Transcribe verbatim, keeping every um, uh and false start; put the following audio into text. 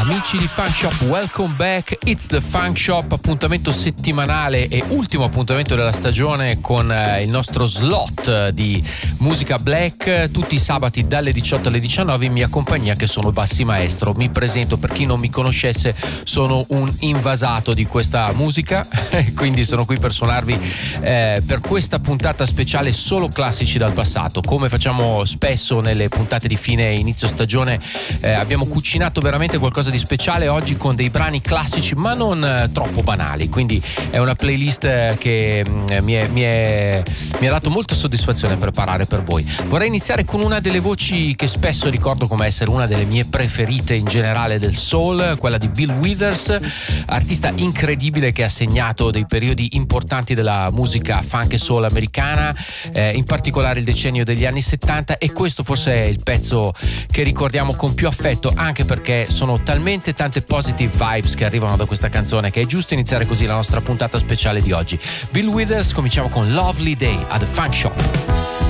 Amici di Funk Shop, welcome back. It's the Funk Shop, appuntamento settimanale e ultimo appuntamento della stagione con eh, il nostro slot di musica black tutti i sabati dalle diciotto alle diciannove in mia compagnia, che sono il Bassi Maestro. Mi presento, per chi non mi conoscesse, sono un invasato di questa musica quindi sono qui per suonarvi eh, per questa puntata speciale solo classici dal passato. Come facciamo spesso nelle puntate di fine e inizio stagione, eh, abbiamo cucinato veramente qualcosa di speciale oggi con dei brani classici ma non eh, troppo banali, quindi è una playlist eh, che mh, mi, è, mi, è, mi ha dato molta soddisfazione preparare per voi. Vorrei iniziare con una delle voci che spesso ricordo come essere una delle mie preferite in generale del soul, quella di Bill Withers, artista incredibile che ha segnato dei periodi importanti della musica funk e soul americana, eh, in particolare il decennio degli anni settanta, e questo forse è il pezzo che ricordiamo con più affetto, anche perché sono talmente tante positive vibes che arrivano da questa canzone che è giusto iniziare così la nostra puntata speciale di oggi. Bill Withers, cominciamo con Lovely Day at the Funk Shop.